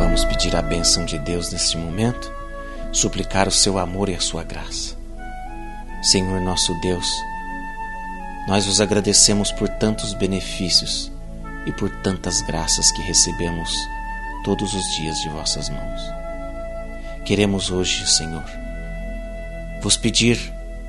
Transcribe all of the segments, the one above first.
Vamos pedir a bênção de Deus neste momento, suplicar o seu amor e a sua graça. Senhor nosso Deus, nós vos agradecemos por tantos benefícios e por tantas graças que recebemos todos os dias de vossas mãos. Queremos hoje, Senhor, vos pedir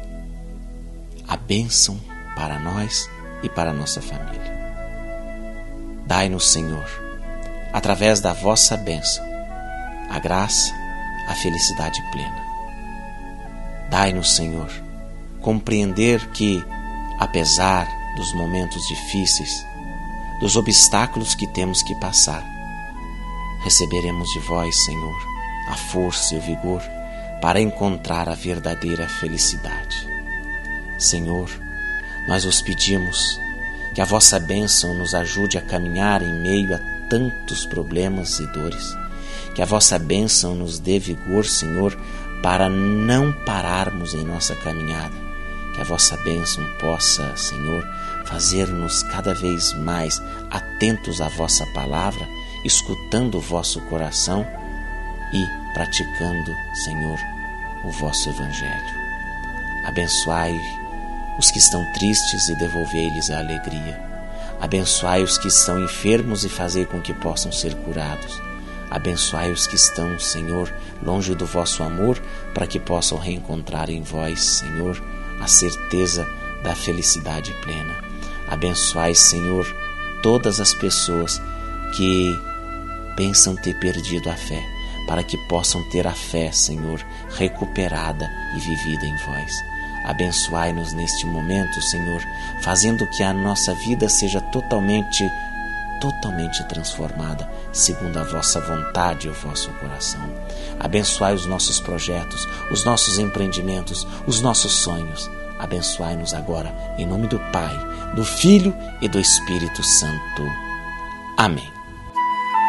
a bênção para nós e para a nossa família. Dai-nos, Senhor, através da vossa bênção, a graça, a felicidade plena. Dai-nos, Senhor, compreender que, apesar dos momentos difíceis, dos obstáculos que temos que passar, receberemos de vós, Senhor, a força e o vigor para encontrar a verdadeira felicidade. Senhor, nós vos pedimos que a vossa bênção nos ajude a caminhar em meio a tantos problemas e dores, que a vossa bênção nos dê vigor, Senhor, para não pararmos em nossa caminhada, que a vossa bênção possa, Senhor, fazer-nos cada vez mais atentos à vossa palavra, escutando o vosso coração e praticando, Senhor, o vosso evangelho. Abençoai os que estão tristes e devolvei-lhes a alegria. Abençoai os que estão enfermos e fazei com que possam ser curados. Abençoai os que estão, Senhor, longe do vosso amor, para que possam reencontrar em vós, Senhor, a certeza da felicidade plena. Abençoai, Senhor, todas as pessoas que pensam ter perdido a fé, para que possam ter a fé, Senhor, recuperada e vivida em vós. Abençoai-nos neste momento, Senhor, fazendo que a nossa vida seja totalmente transformada, segundo a vossa vontade e o vosso coração. Abençoai os nossos projetos, os nossos empreendimentos, os nossos sonhos. Abençoai-nos agora, em nome do Pai, do Filho e do Espírito Santo. Amém.